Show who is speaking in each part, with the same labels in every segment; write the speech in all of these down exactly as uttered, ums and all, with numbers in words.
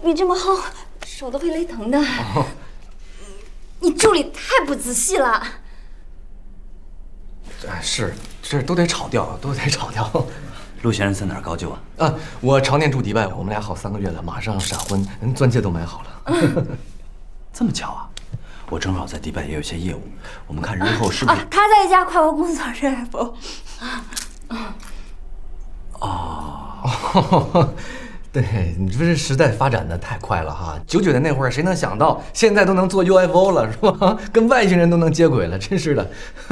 Speaker 1: 你这么薅，手都会勒疼的。哦、你助理太不仔细了。
Speaker 2: 哎，是，这都得炒掉，都得炒掉。
Speaker 3: 陆先生在哪儿高就啊？
Speaker 2: 啊，我常年住迪拜，我们俩好三个月了，马上闪婚，钻戒都买好了。
Speaker 3: 这么巧啊！我正好在迪拜也有些业务，我们看日后是不是？
Speaker 1: 啊，他在一家跨国公司做 C F O。
Speaker 2: 哦，对，你这是时代发展的太快了哈！九九年那会儿谁能想到，现在都能做 U F O 了是吧？跟外星人都能接轨了，真是的。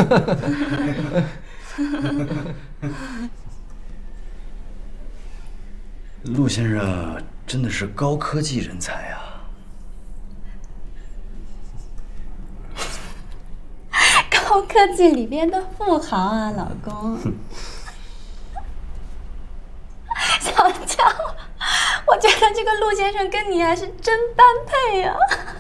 Speaker 3: 陆先生真的是高科技人才啊！
Speaker 1: 高科技里边的富豪啊，老公。小娇，我觉得这个陆先生跟你还是真般配呀、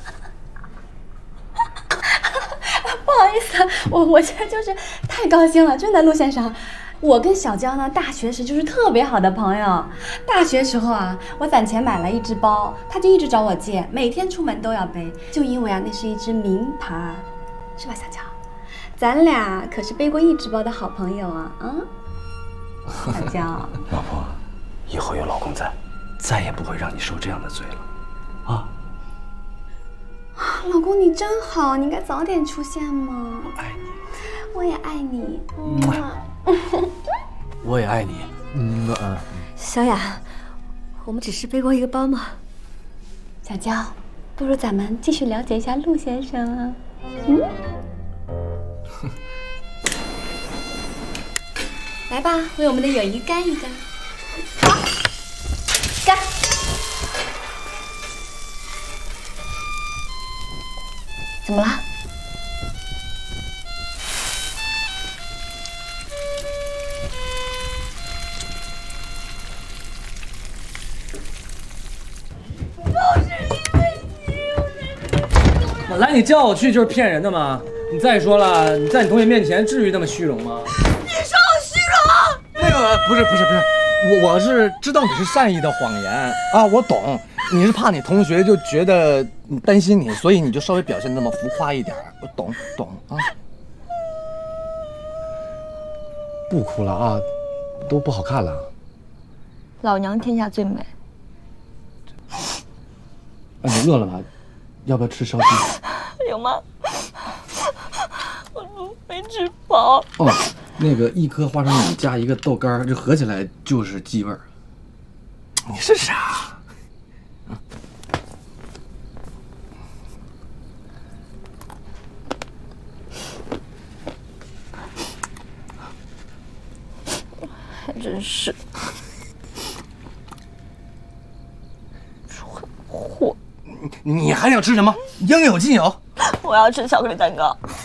Speaker 1: 啊。不好意思，我我这就是太高兴了，真的，陆先生。我跟小娇呢，大学时就是特别好的朋友。大学时候啊，我攒钱买了一只包，他就一直找我借，每天出门都要背，就因为啊，那是一只名牌，是吧，小娇？咱俩可是背过一只包的好朋友啊！啊，小娇，
Speaker 3: 老婆，以后有老公在，再也不会让你受这样的罪了，啊！
Speaker 1: 老公你真好，你应该早点出现嘛！
Speaker 3: 我爱你，
Speaker 1: 我也爱你。
Speaker 3: 嗯，我也爱你。嗯嗯。
Speaker 1: 小雅，我们只是背过一个包吗？小娇，不如咱们继续了解一下陆先生啊。嗯。来吧，为我们的友谊干一干。好，干！怎么了？
Speaker 4: 本来你叫我去就是骗人的嘛！你再说了，你在你同学面前至于那么虚荣吗？
Speaker 5: 你说我虚荣？
Speaker 2: 那个不是不是不是，我我是知道你是善意的谎言啊，我懂，你是怕你同学就觉得担心你，所以你就稍微表现那么浮夸一点，我懂懂啊。不哭了啊，都不好看了。
Speaker 5: 老娘天下最美。
Speaker 2: 啊，你饿了吗？要不要吃烧鸡？
Speaker 5: 有吗？我都没吃饱。
Speaker 2: 哦，那个一颗花生米加一个豆干，这合起来就是鸡味儿。你是傻？
Speaker 5: 还真是。蠢货！
Speaker 2: 你还想吃什么？应有尽有。
Speaker 5: 我要吃巧克力蛋糕。